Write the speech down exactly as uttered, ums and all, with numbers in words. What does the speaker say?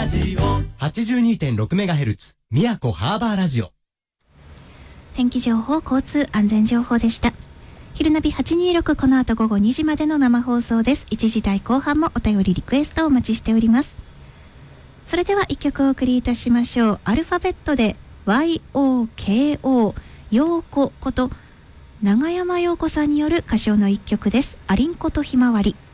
ラジオ はちじゅうにてんろくメガヘルツ 宮古ハーバーラジオ。 天気情報、交通安全情報でした。昼ナビはちにーろく、この後午後にじまでの生放送です。いちじ台後半もお便りリクエストをお待ちしております。それではいっきょくお送りいたしましょう。アルファベットで ワイオーケーオー 陽子こと長山陽子さんによる歌唱の一曲です。アリンコとひまわり。